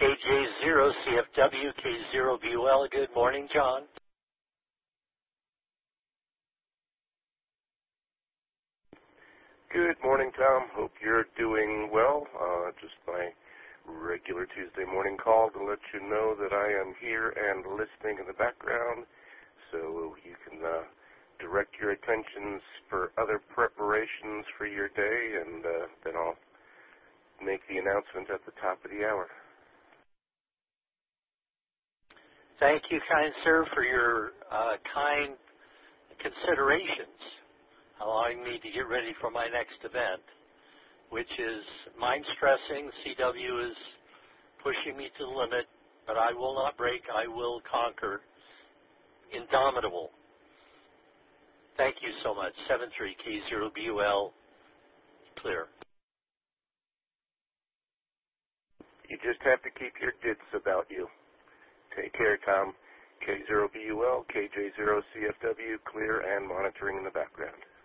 KJ0CFW, K0BUL. Good morning, John. Good morning, Tom. Hope you're doing well. Just my regular Tuesday morning call to let you know that I am here and listening in the background, so you can direct your attentions for other preparations for your day, and then I'll make the announcement at the top of the hour. Thank you, kind sir, for your kind considerations, allowing me to get ready for my next event, which is mind stressing. CW is pushing me to the limit, but I will not break. I will conquer. Indomitable. Thank you so much. 73K0BUL, clear. You just have to keep your dits about you. Take care, Tom. K0BUL, KJ0CFW, clear and monitoring in the background.